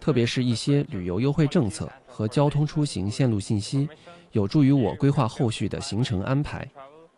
特別是一些旅遊優惠政策和交通出行線路信息，有助於我規劃後續的行程安排。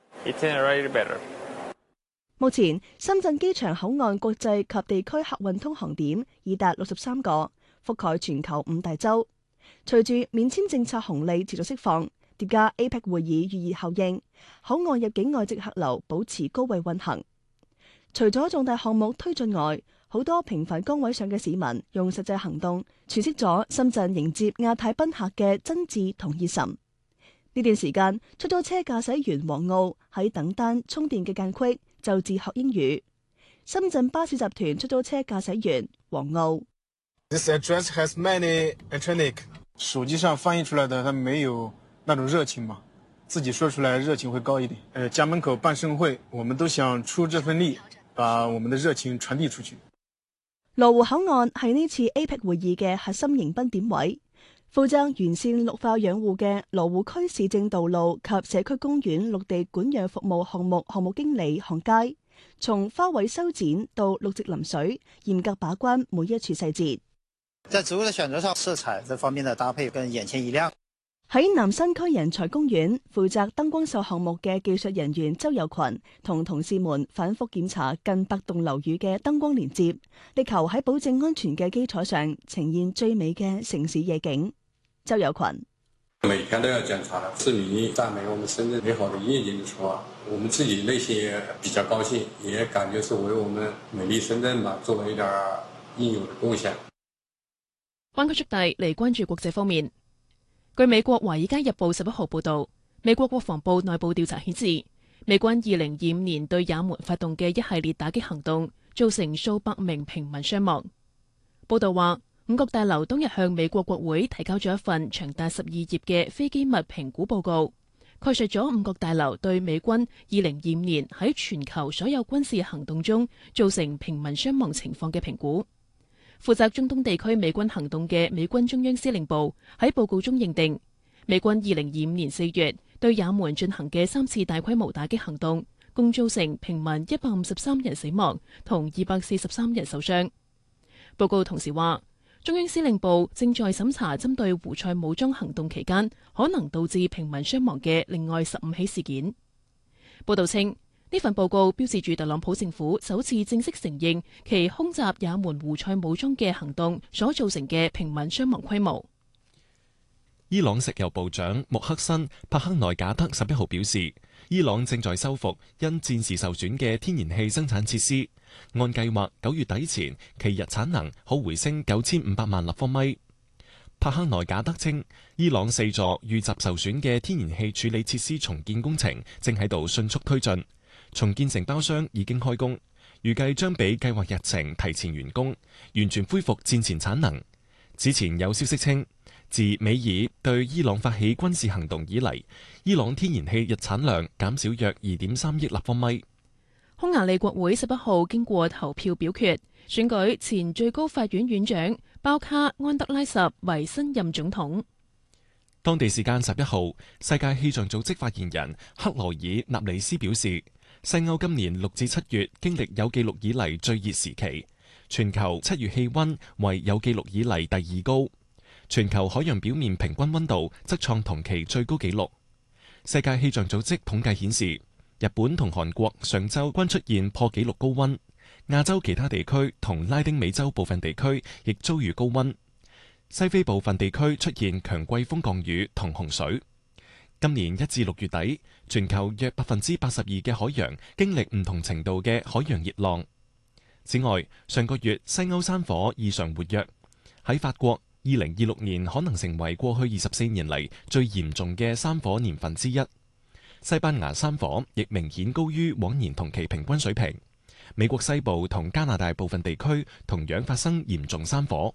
目前，深圳機場口岸國際及地區客運通航點已達63個，覆蓋全球5大洲。隨住免簽政策紅利持續釋放，疊加 APEC 會議預熱效應，口岸入境外籍客流保持高位運行。除咗重大項目推進外，好多平凡崗位上嘅市民用實際行動詮釋咗深圳迎接亞太賓客嘅真摯同熱忱。呢段時間，出租車駕駛員黃澳喺等單充電嘅間隙就自學英語。深圳巴士集團出租車駕駛員黃澳。 This address has many electronic。手機上翻譯出來的，它沒有那種熱情嘛，自己說出來熱情會高一點。家門口辦盛會，我們都想出這份力，把我們的熱情傳遞出去。 羅湖口岸係呢次 APEC 會議嘅核心迎賓點位，負責完善綠化養護嘅羅湖區市政道路及社區公園綠地管養服務項目經理項佳，從花卉修剪到綠植淋水，嚴格把關每一處細節。 在植物的選擇上，色彩這方面的搭配更眼前一亮。 喺南山區人才公園負責燈光秀項目嘅技術人員周友群同同事們反覆檢查近100棟樓宇嘅燈光連接，力求喺保證安全嘅基礎上呈現最美嘅城市夜景。周友群每天都要檢查，市民讚美我們深圳美好的夜景的時候，我們自己內心也比較高興，也感覺是為我們美麗深圳嘛做了一點應有的貢獻。 灣區速遞嚟關注國際方面。據美國《華爾街日報》11號報導，美國國防部內部調查顯示，美軍2025年對也門發動嘅一系列打擊行動，造成數百名平民傷亡。報導話，五角大樓當日向美國國會提交咗一份長達12頁嘅非機密評估報告，概述咗五角大樓對美軍2025年喺全球所有軍事行動中造成平民傷亡情況嘅評估。負責中東地區美軍行動嘅美軍中央司令部喺報告中認定，美軍2025年4月對也門進行嘅3次大規模打擊行動，共造成平民153人死亡同243人受傷。報告同時話，中央司令部正在審查針對胡塞武裝行動期間可能導致平民傷亡嘅另外15起事件。報道稱，呢份報告標誌住特朗普政府首次正式承認其空襲也門胡塞武裝嘅行動所造成嘅平民傷亡規模。 伊朗石油部長穆克辛·帕克內賈德11號表示，伊朗正在修復因戰時受損嘅天然氣生產設施，按計劃9月底前其日產能可回升9500萬立方米。帕克內賈德稱，伊朗4座遇襲受損嘅天然氣處理設施重建工程正喺度迅速推進。重建承包商已經開工，預計將比計劃日程提前完工，完全恢復戰前產能。此前有消息稱，自美爾對伊朗發起軍事行動以嚟，伊朗天然氣日產量減少約2.3億立方米。 匈牙利國會11號經過投票表決，選舉前最高法院院長包卡安德拉什為新任總統。 當地時間11號，世界氣象組織發言人克羅爾納里斯表示，西歐今年6至7月經歷有記錄以嚟最熱時期，全球7月氣溫為有記錄以嚟第2高，全球海洋表面平均溫度則創同期最高紀錄。世界氣象組織統計顯示，日本同韓國上週均出現破紀錄高溫，亞洲其他地區同拉丁美洲部分地區亦遭遇高溫，西非部分地區出現強季風降雨同洪水。今年1至6月底，全球約82%嘅海洋經歷唔同程度嘅海洋熱浪。此外，上個月西歐山火異常活躍，喺法國2026年可能成為過去24年嚟最嚴重嘅山火年份之一。西班牙山火亦明顯高於往年同期平均水平。美國西部同加拿大部分地區同樣發生嚴重山火。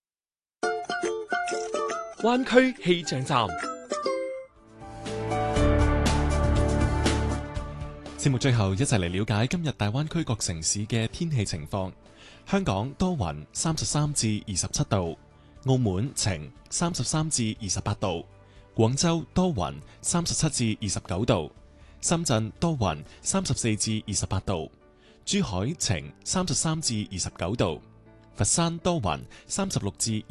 灣區氣象站。 節目最後一齊嚟了解今日大灣區各城市嘅天氣情況。香港多雲，33至27度；澳門晴，33至28度；廣州多雲，37至29度；深圳多雲，34至28度；珠海晴，33至29度；佛山多雲，36至